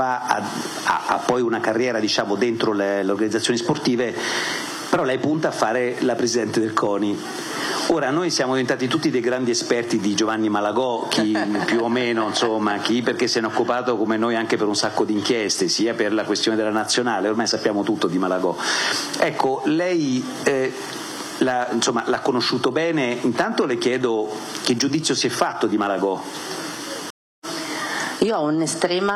ha poi una carriera, diciamo, dentro le organizzazioni sportive, però lei punta a fare la presidente del CONI. Ora noi siamo diventati tutti dei grandi esperti di Giovanni Malagò, chi più o meno, insomma, chi perché se ne è occupato come noi anche per un sacco di inchieste, sia per la questione della nazionale, ormai sappiamo tutto di Malagò. Ecco, lei l'ha conosciuto bene, intanto le chiedo che giudizio si è fatto di Malagò. Io ho un'estrema